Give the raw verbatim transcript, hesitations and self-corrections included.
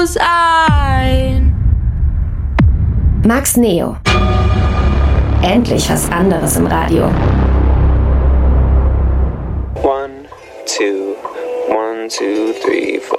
bloß ein. Max Neo. Endlich was anderes im Radio. One, two, one, two, three, four.